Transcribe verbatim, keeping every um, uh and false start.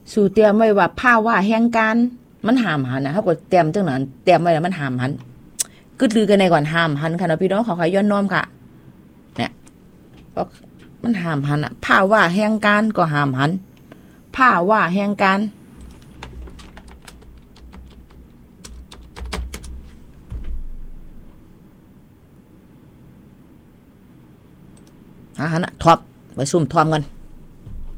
สู่เตรียมไว้ว่าภาวะแห่งการมันห้ามหันนะเฮาก็เตรียมจังนั้นเตรียมไว้แล้วมันห้ามหันกึดลือกันในก่อนห้ามหันค่ะเนาะพี่น้องขอขย้อนน้อมค่ะเนี่ยก็มันห้ามหันอ่ะภาวะแห่งการก็ห้ามหันภาวะแห่งการหาหันอ่ะทอบไปซุ่มทอมกัน